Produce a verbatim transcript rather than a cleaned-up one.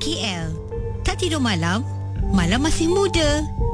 K L. Tak tidur malam? Malam masih muda.